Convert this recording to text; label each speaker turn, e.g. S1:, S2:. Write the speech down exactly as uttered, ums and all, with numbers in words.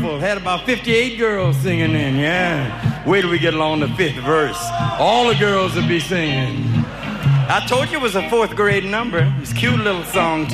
S1: beautiful. Had about fifty-eight girls singing in, yeah. Wait till we get along the fifth verse. All the girls will be singing. I told you it was a fourth grade number. It's a cute little song, too.